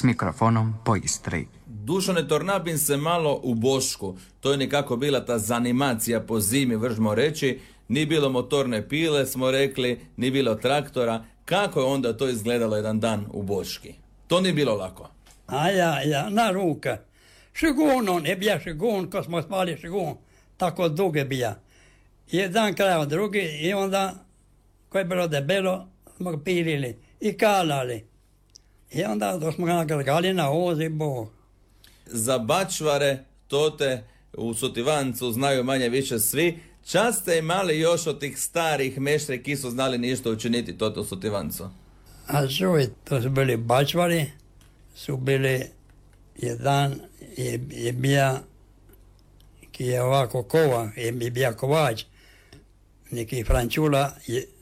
s mikrofonom po Istri. Dušane, tornabim se malo u Bošku. To je nekako bila ta zanimacija po zimi, možemo reći. Ni bilo motorne pile, smo rekli, ni bilo traktora. Kako je onda to izgledalo jedan dan u Boški? To nije bilo lako. Ja, na ruke. Šegun, ne bija šegun, ko smo spali šegun, tako duge bija. Jedan kraj od drugi i onda, ko je bilo debelo, smo ga pirili i kalali. I onda to smo ga nagrgali na ozi Bog. Za bačvare, tote u Sutivancu znaju manje više svi. Čas ste imali još od tih starih meštri ki su znali ništa učiniti tote u Sutivancu? A čuj, to su bili bačvari, su bili jedan je bija, ki je ovako kova, je bija kovač, neki Frančula,